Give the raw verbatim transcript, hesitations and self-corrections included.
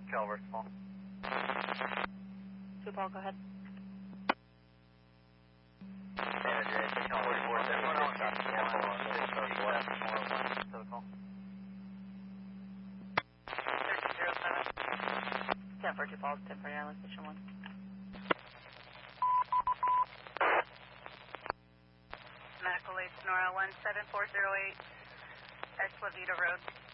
Calvert, Paul. Two Paul, go ahead. ten four two Paul, ten for your location one. Medical aid Sonora one seven four zero eight, Eslavita Road.